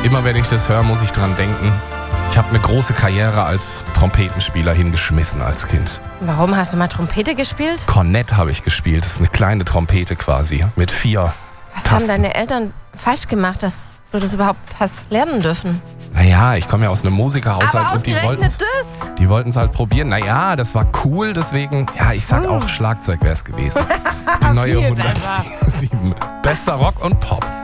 Immer wenn ich das höre, muss ich dran denken. Ich habe eine große Karriere als Trompetenspieler hingeschmissen als Kind. Warum hast du mal Trompete gespielt? Kornett habe ich gespielt. Das ist eine kleine Trompete quasi mit 4 Was Tasten. haben deine Eltern falsch gemacht, dass du das überhaupt hast lernen dürfen? Naja, ich komme ja aus einem Musikerhaushalt Aber und die ausgerechnet das? wollten es halt probieren. Naja, das war cool, deswegen, ja, ich sag auch, Schlagzeug wäre es gewesen. Die neue Viel 107. Bester Rock und Pop.